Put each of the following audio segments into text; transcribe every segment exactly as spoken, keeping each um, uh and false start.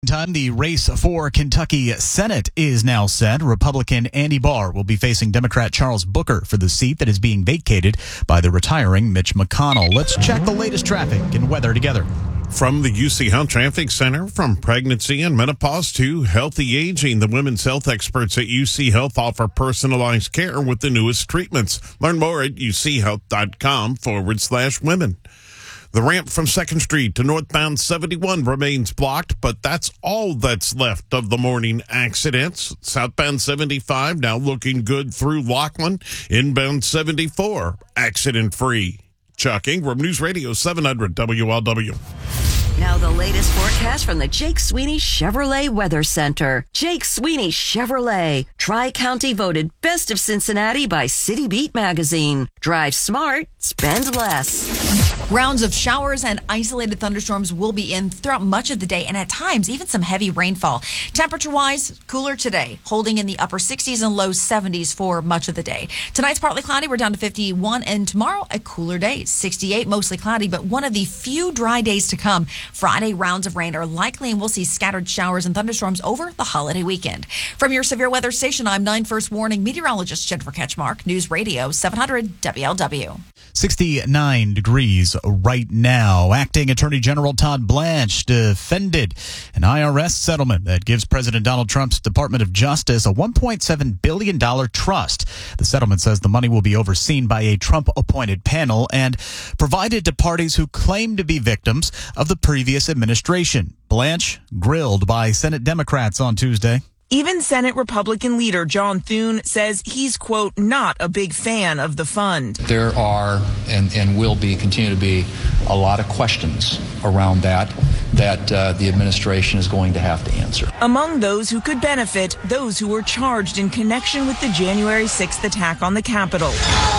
meantime, the race for Kentucky Senate is now set. Republican Andy Barr will be facing Democrat Charles Booker for the seat that is being vacated by the retiring Mitch McConnell. Let's check the latest traffic and weather together. From the U C Health Traffic Center, from pregnancy and menopause to healthy aging, the women's health experts at U C Health offer personalized care with the newest treatments. Learn more at uchealth.com forward slash women. The ramp from second Street to northbound seventy-one remains blocked, but that's all that's left of the morning accidents. Southbound seventy-five now looking good through Laughlin. Inbound seventy-four, accident-free. Chuck Ingram, News Radio seven hundred W L W. Now the latest forecast from the Jake Sweeney Chevrolet Weather Center. Jake Sweeney Chevrolet. Tri-County voted Best of Cincinnati by City Beat magazine. Drive smart, spend less. Rounds of showers and isolated thunderstorms will be in throughout much of the day, and at times even some heavy rainfall. Temperature-wise, cooler today, holding in the upper sixties and low seventies for much of the day. Tonight's partly cloudy, we're down to fifty-one, and tomorrow a cooler day, sixty-eight, mostly cloudy, but one of the few dry days to come. Friday, rounds of rain are likely, and we'll see scattered showers and thunderstorms over the holiday weekend. From your severe weather station, I'm nine First Warning meteorologist Jennifer Ketchmark, News Radio seven hundred W L W. sixty-nine degrees right now. Acting Attorney General Todd Blanche defended an I R S settlement that gives President Donald Trump's Department of Justice a one point seven billion dollars trust. The settlement says the money will be overseen by a Trump-appointed panel and provided to parties who claim to be victims of the previous administration. Blanche grilled by Senate Democrats on Tuesday. Even Senate Republican leader John Thune says he's, quote, not a big fan of the fund. There are and, and will be, continue to be, a lot of questions around that that uh, the administration is going to have to answer. Among those who could benefit, those who were charged in connection with the January sixth attack on the Capitol,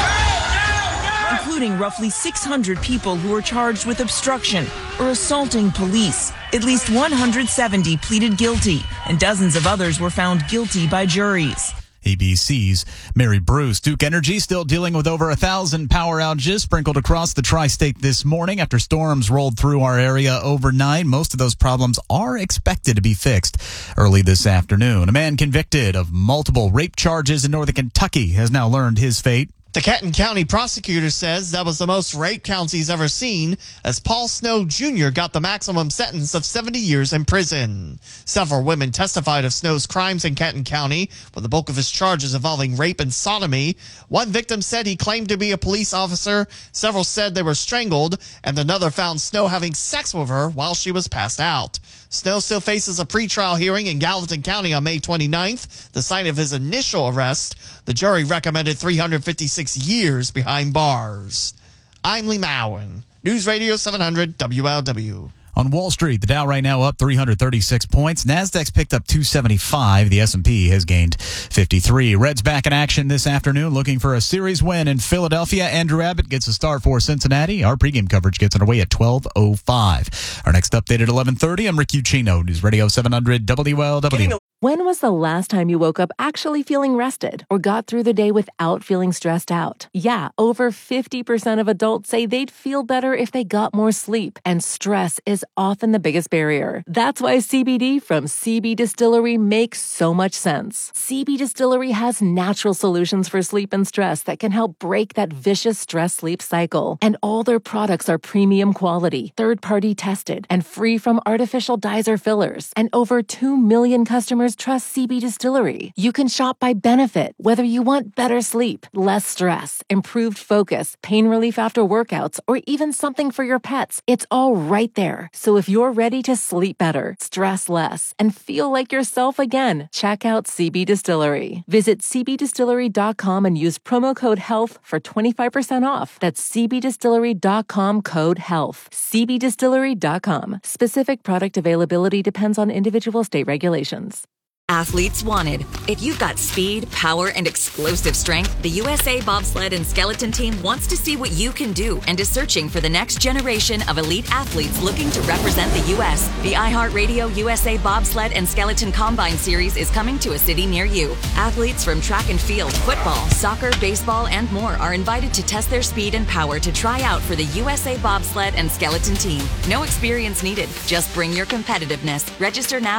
including roughly six hundred people who were charged with obstruction or assaulting police. At least one hundred seventy pleaded guilty, and dozens of others were found guilty by juries. A B C's Mary Bruce. Duke Energy still dealing with over a thousand power outages sprinkled across the tri-state this morning after storms rolled through our area overnight. Most of those problems are expected to be fixed early this afternoon. A man convicted of multiple rape charges in northern Kentucky has now learned his fate. The Kenton County prosecutor says that was the most rape counts he's ever seen, as Paul Snow Junior got the maximum sentence of seventy years in prison. Several women testified of Snow's crimes in Kenton County, with the bulk of his charges involving rape and sodomy. One victim said he claimed to be a police officer. Several said they were strangled, and another found Snow having sex with her while she was passed out. Snow still faces a pretrial hearing in Gallatin County on May twenty-ninth, the site of his initial arrest. The jury recommended three hundred fifty-six years behind bars. I'm Lee Mowen, News Radio seven hundred W L W. On Wall Street, the Dow right now up three hundred thirty-six points. Nasdaq's picked up two seventy-five. The S and P has gained fifty-three. Reds back in action this afternoon, looking for a series win in Philadelphia. Andrew Abbott gets a start for Cincinnati. Our pregame coverage gets underway at twelve oh five. Our next update at eleven thirty. I'm Rick Ucchino, News Radio seven hundred W L W. When was the last time you woke up actually feeling rested or got through the day without feeling stressed out? Yeah, over fifty percent of adults say they'd feel better if they got more sleep, and stress is often the biggest barrier. That's why C B D from C B Distillery makes so much sense. C B Distillery has natural solutions for sleep and stress that can help break that vicious stress-sleep cycle. And all their products are premium quality, third-party tested, and free from artificial dyes or fillers. And over two million customers trust C B Distillery. You can shop by benefit, whether you want better sleep, less stress, improved focus, pain relief after workouts, or even something for your pets. It's all right there. So if you're ready to sleep better, stress less, and feel like yourself again, check out C B Distillery. Visit c b distillery dot com and use promo code HEALTH for twenty-five percent off. That's c b distillery dot com code HEALTH. c b distillery dot com. Specific product availability depends on individual state regulations. Athletes wanted. If you've got speed, power, and explosive strength, the U S A Bobsled and Skeleton Team wants to see what you can do and is searching for the next generation of elite athletes looking to represent the U S The iHeartRadio U S A Bobsled and Skeleton Combine Series is coming to a city near you. Athletes from track and field, football, soccer, baseball, and more are invited to test their speed and power to try out for the U S A Bobsled and Skeleton Team. No experience needed. Just bring your competitiveness. Register now